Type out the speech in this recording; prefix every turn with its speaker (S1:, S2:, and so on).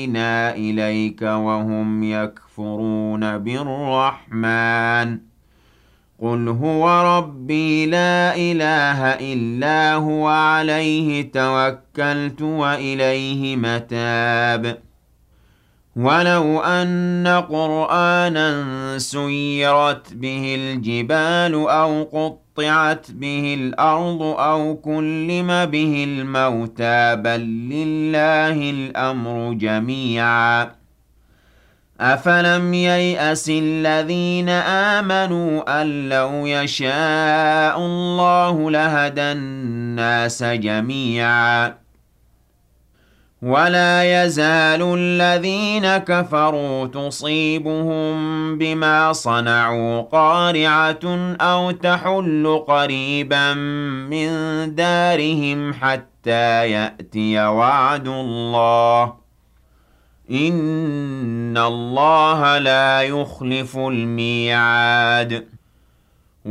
S1: إليك وهم يكفرون بالرحمن قل هو ربي لا إله إلا هو عليه توكلت وإليه متاب ولو أن قرآنا سيرت به الجبال أو قطعت به الأرض أو كلم به الموتى بل لله الأمر جميعا أفلم ييأس الذين آمنوا أن لو يشاء الله لهدى الناس جميعا ولا يزال الذين كفروا تصيبهم بما صنعوا قارعة أو تحل قريبا من دارهم حتى يأتي وعد الله إن الله لا يخلف الميعاد